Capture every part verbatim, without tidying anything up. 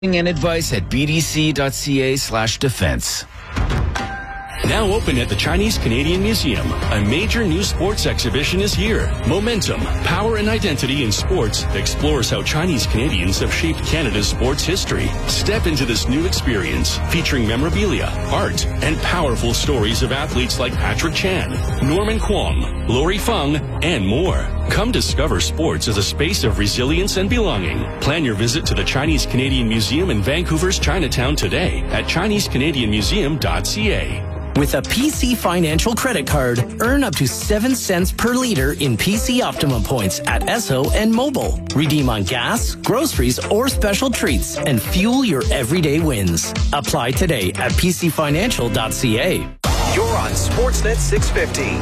And advice at bdc.ca slash defense. Now open at the Chinese Canadian Museum, a major new sports exhibition is here. Momentum, Power and Identity in Sports explores how Chinese Canadians have shaped Canada's sports history. Step into this new experience featuring memorabilia, art, and powerful stories of athletes like Patrick Chan, Norman Kwong, Lori Fung, and more. Come discover sports as a space of resilience and belonging. Plan your visit to the Chinese Canadian Museum in Vancouver's Chinatown today at chinese canadian museum dot c a. With a P C Financial credit card, earn up to seven cents per liter in P C Optimum points at Esso and Mobile. Redeem on gas, groceries, or special treats and fuel your everyday wins. Apply today at p c financial dot c a. You're on Sportsnet six fifty.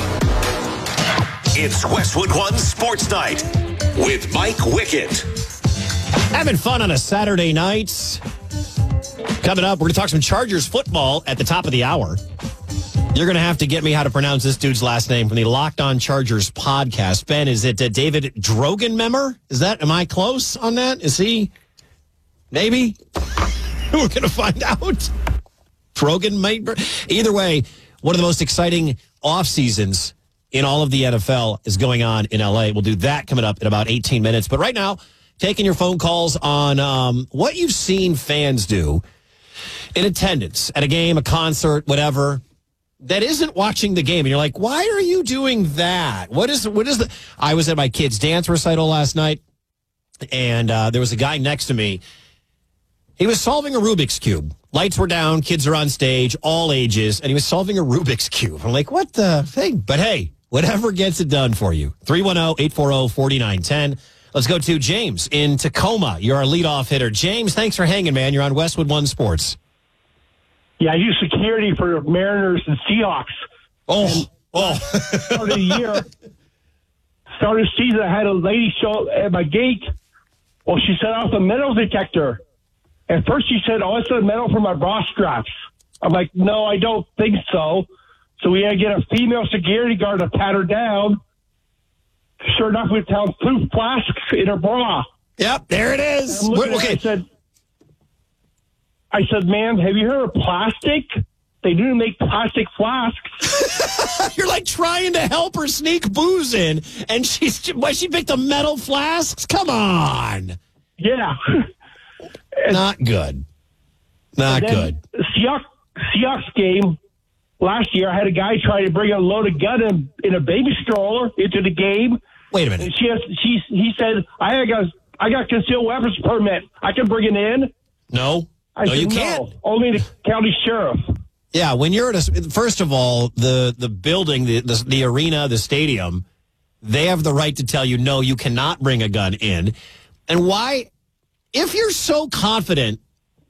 It's Westwood One Sports Night with Mike Wickett. Having fun on a Saturday night. Coming up, we're going to talk some Chargers football at the top of the hour. You're going to have to get me how to pronounce this dude's last name from the Locked On Chargers podcast. Ben, is it uh, David Drogenmemmer? Is that, am I close on that? Is he? Maybe? We're going to find out. Drogenmemmer? Either way, one of the most exciting off seasons in all of the N F L is going on in L A. We'll do that coming up in about eighteen minutes. But right now, taking your phone calls on um, what you've seen fans do in attendance at a game, a concert, whatever, that isn't watching the game. And you're like, why are you doing that? What is, what is the, I was at my kid's dance recital last night, and uh, there was a guy next to me. He was solving a Rubik's Cube. Lights were down, kids are on stage, all ages, and he was solving a Rubik's Cube. I'm like, what the thing? But hey, whatever gets it done for you. three one zero, eight four zero, four nine one zero. Let's go to James in Tacoma. You're our leadoff hitter. James, thanks for hanging, man. You're on Westwood One Sports. Yeah, I do security for Mariners and Seahawks. Oh, and oh. Start of the year, start of the season, I had a lady show at my gate. Well, she set off a metal detector. At first, she said, oh, it's a metal for my bra straps. I'm like, no, I don't think so. So we had to get a female security guard to pat her down. Sure enough, we found two flasks in her bra. Yep, there it is. We're, okay. I said, I said, ma'am, have you heard of plastic? They do make plastic flasks. You're like trying to help her sneak booze in, and she's why she picked the metal flasks? Come on. Yeah. Not good. Not good. Seahawks, Seahawks game last year, I had a guy try to bring a loaded gun in, in a baby stroller into the game. Wait a minute. And she has, she, he said, I got I got concealed weapons permit. I can bring it in. No. I no, said, you no, can't. Only the county sheriff. Yeah, when you're at a, first of all, the, the building, the, the the arena, the stadium, they have the right to tell you, no, you cannot bring a gun in. And why, if you're so confident,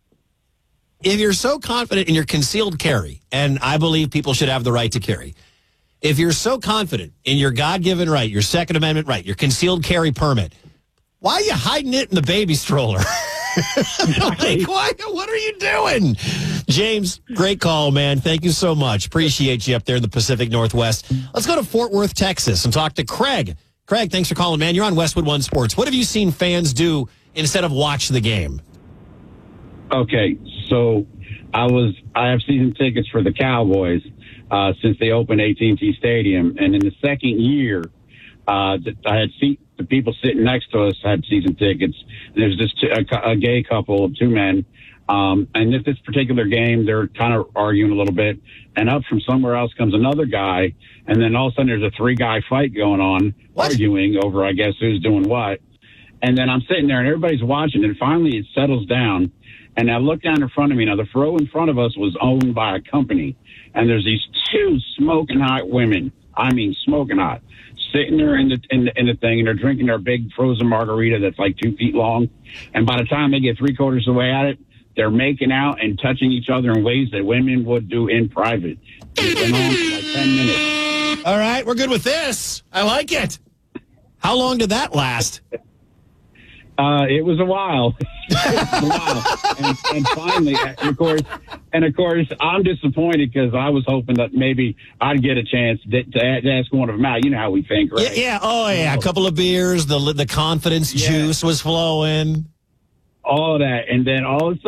if you're so confident in your concealed carry, and I believe people should have the right to carry, if you're so confident in your God-given right, your Second Amendment right, your concealed carry permit, why are you hiding it in the baby stroller? Like, why, what are you doing? James, great call, man. Thank you so much. Appreciate you up there in the Pacific Northwest. Let's go to Fort Worth, Texas, and talk to Craig. Craig, thanks for calling, man. You're on Westwood One Sports. What have you seen fans do instead of watch the game? Okay, so I was I have season tickets for the Cowboys uh, since they opened A T and T Stadium, and in the second year, uh, I had seat, the people sitting next to us had season tickets. And there's this t- a, a gay couple of two men, um, and at this particular game, they're kind of arguing a little bit, and up from somewhere else comes another guy, and then all of a sudden there's a three-guy fight going on, what? arguing over, I guess, who's doing what. And then I'm sitting there, and everybody's watching, and finally it settles down. And I look down in front of me. Now, the row in front of us was owned by a company. And there's these two smoking hot women. I mean, smoking hot. Sitting there in the, in the in the thing, and they're drinking their big frozen margarita that's like two feet long. And by the time they get three quarters of the way at it, they're making out and touching each other in ways that women would do in private. It went on for like ten minutes. All right, we're good with this. I like it. How long did that last? Uh, it was a while. It was a while. And, and finally, and of course, and of course, I'm disappointed because I was hoping that maybe I'd get a chance to, to ask one of them out. You know how we think, right? Yeah, yeah. Oh, yeah. A couple of beers. The the confidence yeah. juice was flowing. all of that. And then all of a sudden,